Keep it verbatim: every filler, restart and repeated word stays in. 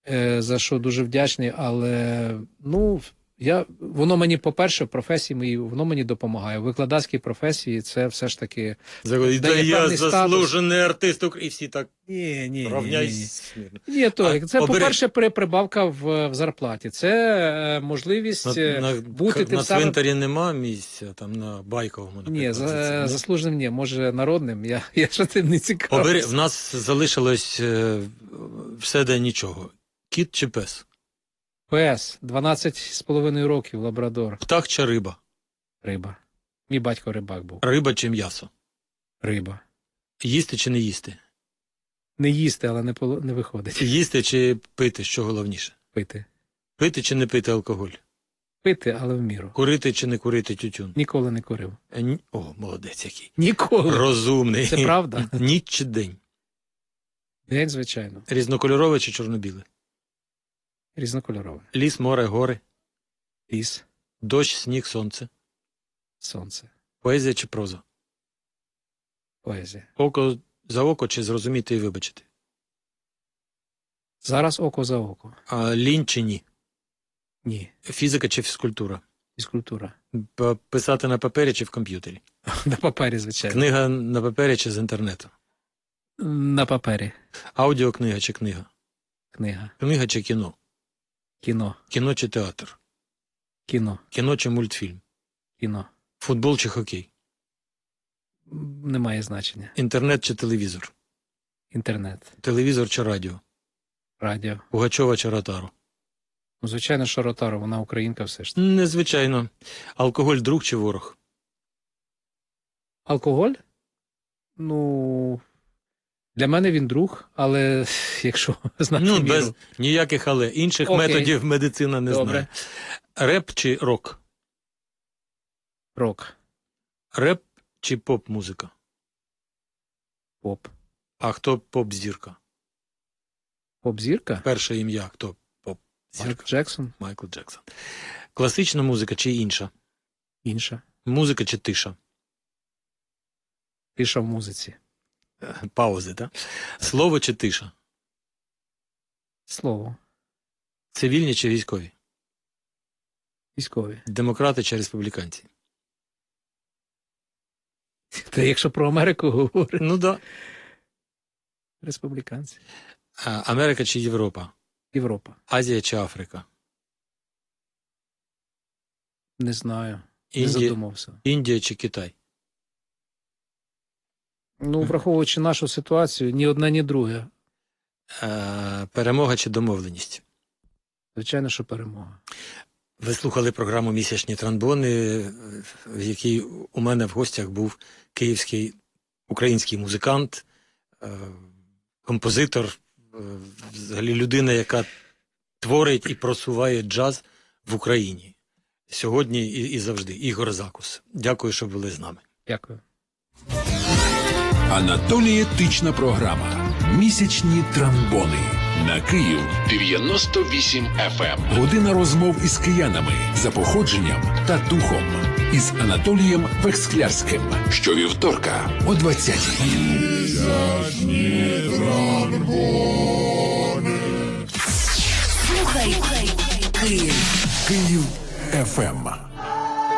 за що дуже вдячний, але, ну, я, воно мені, по-перше, в професії моїй, воно мені допомагає. У викладацькій професії це все ж таки дає да я заслужений артист, і всі так ні, ні, равняйся. Ні, ні. Ні, Толік, це, обери... по-перше, прибавка в, в зарплаті. Це можливість на, на, бути на тим самим... На цвинтарі нема місця, там на Байковому, наприклад. Ні, за, заслуженим ні, може народним, я, я ж тим не цікавлюсь. Обери... В нас залишилось е, все де нічого. Кіт чи пес? Пес, дванадцять з половиною років, лабрадор. Птах чи риба? Риба. Мій батько рибак був. Риба чи м'ясо? Риба. Їсти чи не їсти? Не їсти, але не, поло... не виходить. Їсти чи пити, що головніше? Пити. Пити чи не пити алкоголь? Пити, але в міру. Курити чи не курити тютюн? Ніколи не курив. Ні... О, молодець який. Ніколи. Розумний. Це правда? Ніч чи день? День, звичайно. Різнокольорове чи чорно-біле? Різнокольорове. Ліс, море, гори? Ліс. Дощ, сніг, сонце? Сонце. Поезія чи проза? Поезія. Око за око чи зрозуміти і вибачити? Зараз око за око. А лінь чи ні? Ні. Фізика чи фізкультура? Фізкультура. Писати на папері чи в комп'ютері? На папері, звичайно. Книга на папері чи з інтернету? На папері. Аудіокнига чи книга? Книга. Книга чи кіно? Кіно. Кіно чи театр? Кіно. Кіно чи мультфільм? Кіно. Футбол чи хокей? Немає значення. Інтернет чи телевізор? Інтернет. Телевізор чи радіо? Радіо. Пугачова чи Ротару? Ну, звичайно, що Ротару, вона українка все ж. Незвичайно. Алкоголь друг чи ворог? Алкоголь? Ну, для мене він друг, але якщо знати Ну, міру... без ніяких але. Інших Окей. методів медицина не Добре. знає. Реп чи рок? Рок. Реп чи поп-музика? Поп. А хто поп-зірка? Поп-зірка? Перше ім'я хто поп-зірка? Майкл Джексон. Майкл Джексон. Класична музика чи інша? Інша. Музика чи тиша? Тиша в музиці. Паузи, так? Слово чи тиша? Слово. Цивільні чи військові? Військові. Демократи чи республіканці? Та якщо про Америку говорить. Ну, да. Республіканці. А, Америка чи Європа? Європа. Азія чи Африка? Не знаю. Інді... Не задумався. Індія чи Китай? Ну, враховуючи нашу ситуацію, ні одне, ні друге. А, перемога чи домовленість? Звичайно, що перемога. Ви слухали програму «Місячні тромбони», в якій у мене в гостях був київський український музикант, композитор, взагалі людина, яка творить і просуває джаз в Україні. Сьогодні і, і завжди. Ігор Закус. Дякую, що були з нами. Дякую. Анатолієтична програма «Місячні тромбони» на Київ дев'яносто вісім еф ем. Година розмов із киянами за походженням та духом. Із Анатолієм Вексклярським. Щовівторка о двадцятій. Місячні тромбони. Слухай, Київ. Київ еф ем.